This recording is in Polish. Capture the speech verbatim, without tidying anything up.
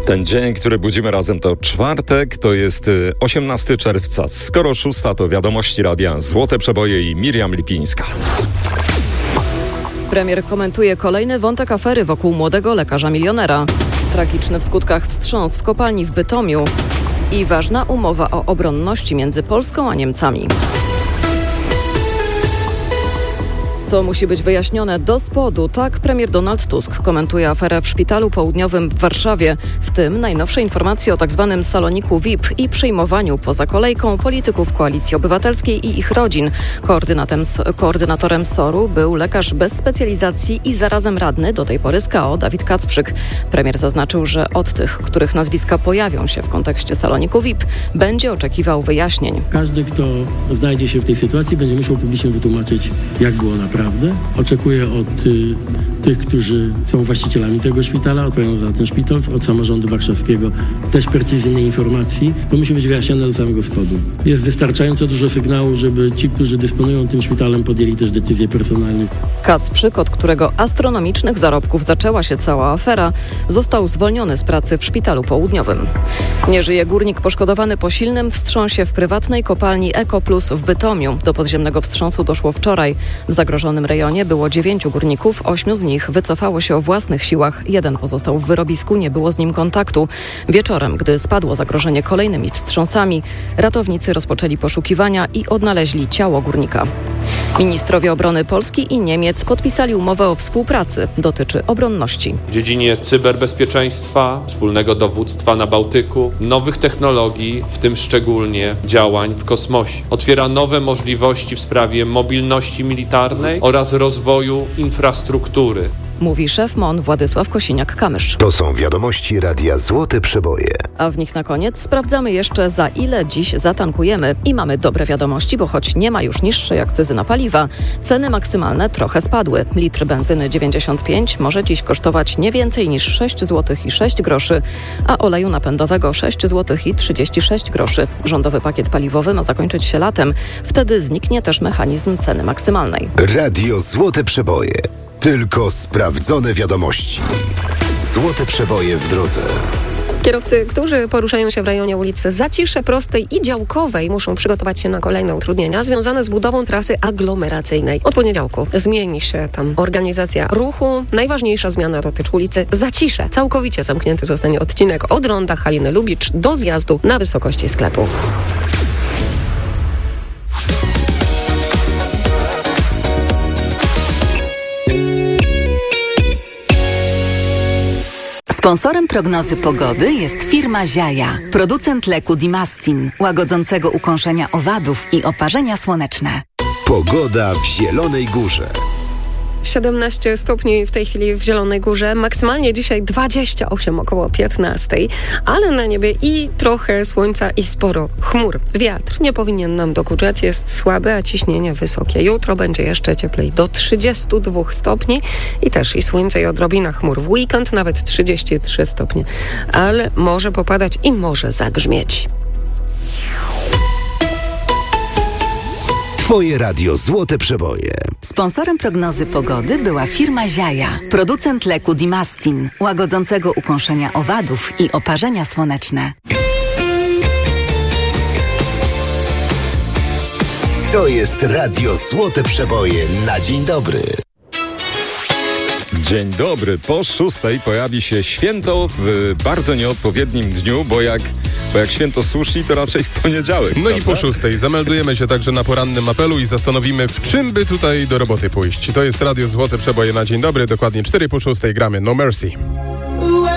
Ten dzień, który budzimy razem, to czwartek, to jest osiemnastego czerwca. Skoro szósta, to wiadomości radia Złote Przeboje i Miriam Lipińska. Premier komentuje kolejny wątek afery wokół młodego lekarza milionera. Tragiczny w skutkach wstrząs w kopalni w Bytomiu. I ważna umowa o obronności między Polską a Niemcami. To musi być wyjaśnione do spodu, tak premier Donald Tusk komentuje aferę w Szpitalu Południowym w Warszawie, w tym najnowsze informacje o tzw. saloniku V I P i przyjmowaniu poza kolejką polityków Koalicji Obywatelskiej i ich rodzin. Koordynatem, koordynatorem S O R-u był lekarz bez specjalizacji i zarazem radny do tej pory z K O Dawid Kacprzyk. Premier zaznaczył, że od tych, których nazwiska pojawią się w kontekście saloniku V I P, będzie oczekiwał wyjaśnień. Każdy, kto znajdzie się w tej sytuacji, będzie musiał publicznie wytłumaczyć, jak było naprawdę. Prawdę. Oczekuję od y, tych, którzy są właścicielami tego szpitala, odpowiadają za ten szpital, od samorządu warszawskiego też precyzyjnej informacji. To musi być wyjaśnione do samego spodu. Jest wystarczająco dużo sygnału, żeby ci, którzy dysponują tym szpitalem, podjęli też decyzje personalne. Kacprzyk, od którego astronomicznych zarobków zaczęła się cała afera, został zwolniony z pracy w Szpitalu Południowym. Nie żyje górnik poszkodowany po silnym wstrząsie w prywatnej kopalni EcoPlus w Bytomiu. Do podziemnego wstrząsu doszło wczoraj. W zagrożonym W rejonie było dziewięciu górników, ośmiu z nich wycofało się o własnych siłach, jeden pozostał w wyrobisku, nie było z nim kontaktu. Wieczorem, gdy spadło zagrożenie kolejnymi wstrząsami, ratownicy rozpoczęli poszukiwania i odnaleźli ciało górnika. Ministrowie obrony Polski i Niemiec podpisali umowę o współpracy. Dotyczy obronności. W dziedzinie cyberbezpieczeństwa, wspólnego dowództwa na Bałtyku, nowych technologii, w tym szczególnie działań w kosmosie. Otwiera nowe możliwości w sprawie mobilności militarnej oraz rozwoju infrastruktury. Mówi szef M O N Władysław Kosiniak-Kamysz. To są wiadomości radia Złote Przeboje. A w nich na koniec sprawdzamy jeszcze, za ile dziś zatankujemy. I mamy dobre wiadomości, bo choć nie ma już niższej akcyzy na paliwa, ceny maksymalne trochę spadły. Litr benzyny dziewięćdziesiąt pięć może dziś kosztować nie więcej niż sześć złotych i sześć groszy, a oleju napędowego sześć złotych i trzydzieści sześć groszy. Rządowy pakiet paliwowy ma zakończyć się latem. Wtedy zniknie też mechanizm ceny maksymalnej. Radio Złote Przeboje. Tylko sprawdzone wiadomości. Złote Przeboje w drodze. Kierowcy, którzy poruszają się w rejonie ulicy Zacisze Prostej i Działkowej, muszą przygotować się na kolejne utrudnienia związane z budową trasy aglomeracyjnej. Od poniedziałku zmieni się tam organizacja ruchu. Najważniejsza zmiana dotyczy ulicy Zacisze. Całkowicie zamknięty zostanie odcinek od ronda Haliny Lubicz do zjazdu na wysokości sklepu. Sponsorem prognozy pogody jest firma Ziaja, producent leku Dimastin, łagodzącego ukąszenia owadów i oparzenia słoneczne. Pogoda w Zielonej Górze. siedemnaście stopni w tej chwili w Zielonej Górze, maksymalnie dzisiaj dwadzieścia osiem, około piętnaście, ale na niebie i trochę słońca i sporo chmur. Wiatr nie powinien nam dokuczać, jest słaby, a ciśnienie wysokie. Jutro będzie jeszcze cieplej, do trzydziestu dwóch stopni i też i słońce i odrobina chmur. W weekend nawet trzydzieści trzy stopnie, ale może popadać i może zagrzmieć. Twoje radio Złote Przeboje. Sponsorem prognozy pogody była firma Ziaja, producent leku Dimastin, łagodzącego ukąszenia owadów i oparzenia słoneczne. To jest radio Złote Przeboje na dzień dobry. Dzień dobry. Po szóstej pojawi się święto w bardzo nieodpowiednim dniu, bo jak, bo jak święto sushi, to raczej w poniedziałek. No prawda? I po szóstej zameldujemy się także na porannym apelu i zastanowimy, w czym by tutaj do roboty pójść. To jest radio Złote Przeboje na dzień dobry, dokładnie cztery po szóstej gramy No Mercy.